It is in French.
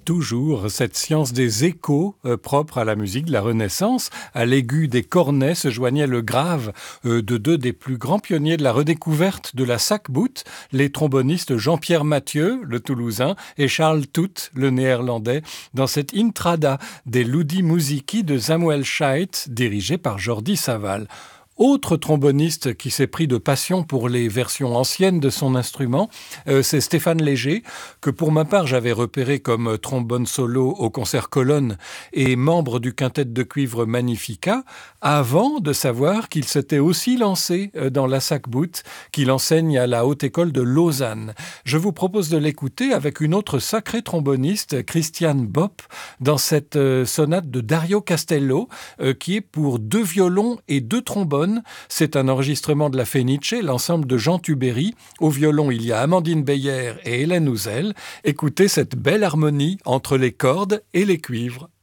Toujours cette science des échos propre à la musique de la Renaissance. À l'aigu des cornets se joignait le grave de deux des plus grands pionniers de la redécouverte de la sackbout, les trombonistes Jean-Pierre Mathieu, le Toulousain, et Charles Toet, le Néerlandais, dans cette intrada des Ludi Musici de Samuel Scheidt, dirigée par Jordi Savall. Autre tromboniste qui s'est pris de passion pour les versions anciennes de son instrument, c'est Stéphane Léger, que pour ma part j'avais repéré comme trombone solo au concert Colonne et membre du quintet de cuivre Magnifica, avant de savoir qu'il s'était aussi lancé dans la sackbout, qu'il enseigne à la Haute École de Lausanne. Je vous propose de l'écouter avec une autre sacrée tromboniste, Christiane Bopp, dans cette sonate de Dario Castello, qui est pour 2 violons et 2 trombones. C'est un enregistrement de la Fenice, l'ensemble de Jean Tubéry. Au violon, il y a Amandine Beyer et Hélène Houzel. Écoutez cette belle harmonie entre les cordes et les cuivres.